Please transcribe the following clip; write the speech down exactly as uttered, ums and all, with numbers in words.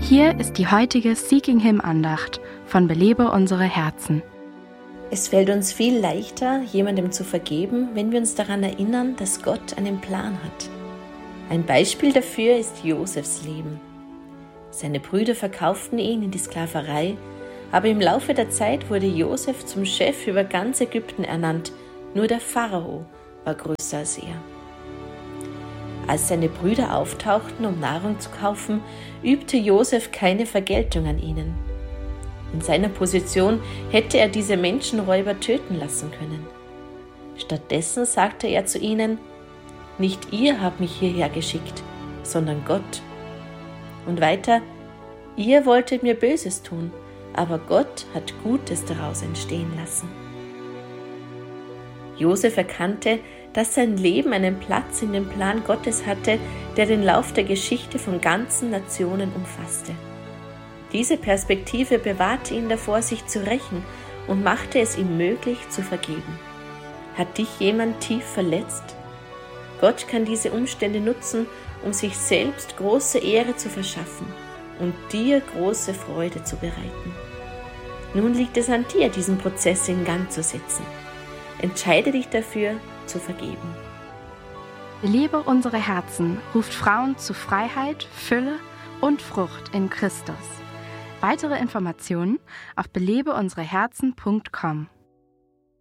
Hier ist die heutige Seeking Him Andacht von Belebe unsere Herzen. Es fällt uns viel leichter, jemandem zu vergeben, wenn wir uns daran erinnern, dass Gott einen Plan hat. Ein Beispiel dafür ist Josefs Leben. Seine Brüder verkauften ihn in die Sklaverei, aber im Laufe der Zeit wurde Josef zum Chef über ganz Ägypten ernannt, nur der Pharao war größer als er. Als seine Brüder auftauchten, um Nahrung zu kaufen, übte Josef keine Vergeltung an ihnen. In seiner Position hätte er diese Menschenräuber töten lassen können. Stattdessen sagte er zu ihnen: Nicht ihr habt mich hierher geschickt, sondern Gott. Und weiter: Ihr wolltet mir Böses tun, aber Gott hat Gutes daraus entstehen lassen. Josef erkannte, dass sein Leben einen Platz in dem Plan Gottes hatte, der den Lauf der Geschichte von ganzen Nationen umfasste. Diese Perspektive bewahrte ihn davor, sich zu rächen und machte es ihm möglich, zu vergeben. Hat dich jemand tief verletzt? Gott kann diese Umstände nutzen, um sich selbst große Ehre zu verschaffen und dir große Freude zu bereiten. Nun liegt es an dir, diesen Prozess in Gang zu setzen. Entscheide dich dafür, zu vergeben. Belebe unsere Herzen ruft Frauen zu Freiheit, Fülle und Frucht in Christus. Weitere Informationen auf belebe unsere herzen punkt com.